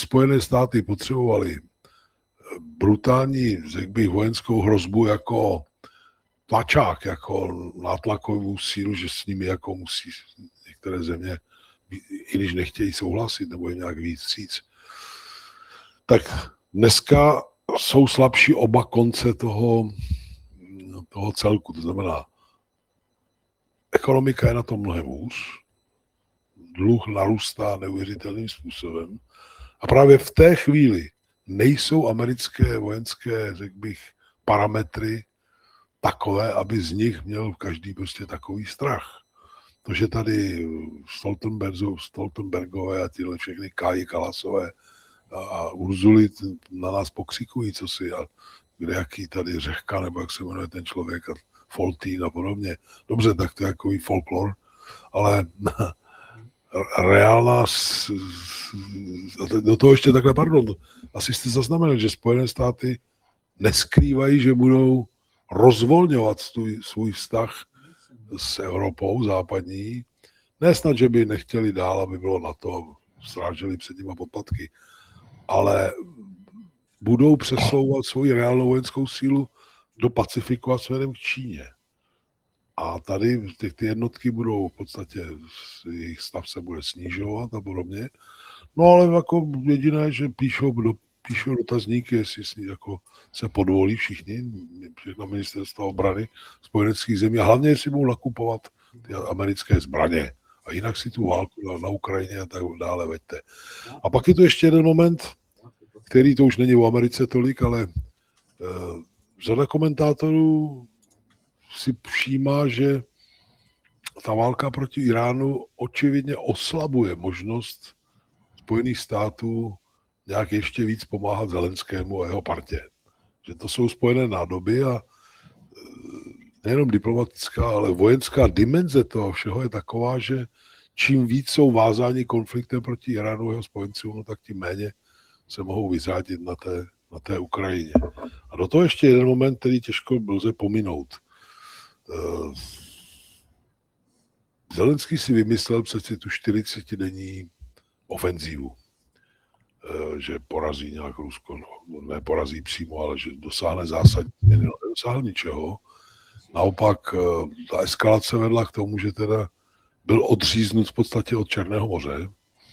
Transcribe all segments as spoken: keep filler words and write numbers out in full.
Spojené státy potřebovaly brutální, řekl bych, vojenskou hrozbu jako tlačák, jako nátlakovou sílu, že s nimi jako musí některé země, i když nechtějí souhlasit nebo jim nějak víc říct, tak dneska jsou slabší oba konce toho, toho celku. To znamená, ekonomika je na tom mnohem hůř, dluh narůstá neuvěřitelným způsobem a právě v té chvíli nejsou americké vojenské, řekl bych, parametry takové, aby z nich měl každý prostě takový strach. To, že tady Stoltenbergové a tyhle všechny Káji Kalasové a Urzuly na nás pokřikují, co si, a kde jaký tady Řehka, nebo jak se jmenuje ten člověk, a Foltín a podobně. Dobře, tak to je takový folklor, ale reálná, do toho ještě takhle, pardon, asi jste zaznamenali, že Spojené státy neskrývají, že budou rozvolňovat svůj, svůj vztah s Evropou západní. Ne snad, že by nechtěli dál, aby bylo na to, stráželi před nimi poplatky, ale budou přesouvat svoji reálnou vojenskou sílu do Pacifiku a směrem k Číně. A tady ty, ty jednotky budou v podstatě, jejich stav se bude snižovat a podobně. No ale jako jediné, že píšou, do, píšou dotazníky, jestli si jako se podvolí všichni, všechno ministerstva obrany spojeneckých zemí a hlavně, jestli budou nakupovat ty americké zbraně. A jinak si tu válku na, na Ukrajině a tak dále veďte. A pak je tu ještě jeden moment, který to už není o Americe tolik, ale uh, řada komentátorů si všímá, že ta válka proti Iránu očividně oslabuje možnost Spojených států nějak ještě víc pomáhat Zelenskému a jeho partě. Že to jsou spojené nádoby a nejenom diplomatická, ale vojenská dimenze toho všeho je taková, že čím víc jsou vázáni konfliktem proti Iránu a jeho spojencům, no tak tím méně se mohou vyřádit na té, na té Ukrajině. A do toho ještě jeden moment, který těžko lze pominout. Zelenský si vymyslel přeci tu čtyřicetidenní ofenzívu, že porazí nějak Rusko, no, neporazí přímo, ale že dosáhne zásadní změny, no, nedosáhl ničeho. Naopak ta eskalace vedla k tomu, že teda byl odříznut v podstatě od Černého moře,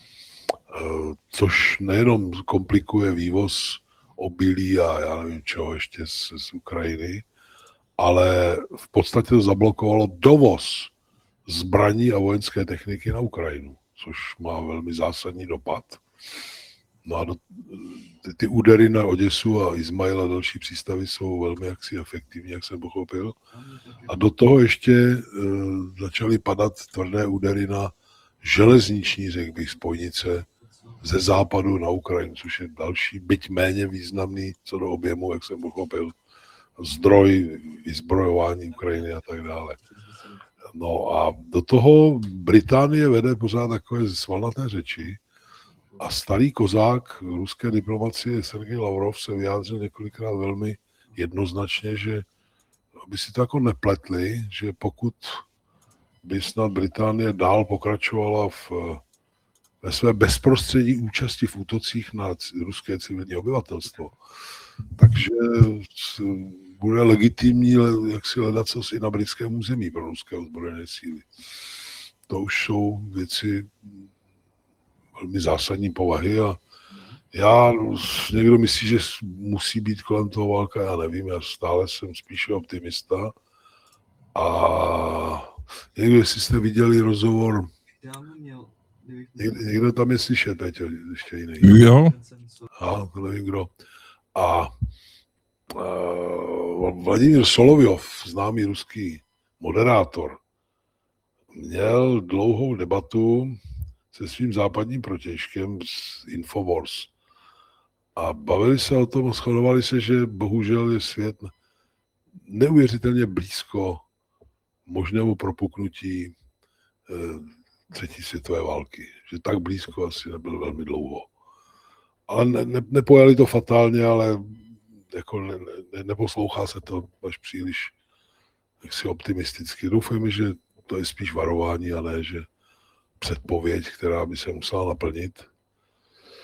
což nejenom komplikuje vývoz obilí a já nevím čeho ještě z, z Ukrajiny, ale v podstatě to zablokovalo dovoz zbraní a vojenské techniky na Ukrajinu, což má velmi zásadní dopad. No a do, ty, ty údery na Oděsu a Izmail a další přístavy jsou velmi jaksi efektivní, jak jsem pochopil. A do toho ještě e, začaly padat tvrdé údery na železniční, řekl bych, spojnice ze západu na Ukrajinu, což je další, byť méně významný co do objemu, jak jsem pochopil, zdroj vyzbrojování Ukrajiny a tak dále. No a do toho Británie vede pořád takové svalnaté řeči a starý kozák ruské diplomacie Sergej Lavrov se vyjádřil několikrát velmi jednoznačně, že aby si to jako nepletli, že pokud by snad Británie dál pokračovala v, ve své bezprostřední účasti v útocích na ruské civilní obyvatelstvo, takže bude legitimní, jak si hledat cosi na britském území pro ruské ozbrojené síly. To už jsou věci velmi zásadní povahy a já, někdo myslí, že musí být kolem toho válka, já nevím, já stále jsem spíše optimista a někdo, jestli jste viděli rozhovor, někdo, někdo tam je slyšet, Peťo, ještě jiný. Jo. A to nevím kdo. A uh, Vladimír Solovjov, známý ruský moderátor, měl dlouhou debatu se svým západním protějškem z Infowars. A bavili se o tom, shodovali se, že bohužel je svět neuvěřitelně blízko možnému propuknutí e, třetí světové války. Že tak blízko asi nebyl velmi dlouho. Ale ne, ne, nepojali to fatálně, ale jako ne, ne, neposlouchá se to až příliš jaksi optimisticky. Doufujeme, že to je spíš varování a ne, že předpověď, která by se musela naplnit.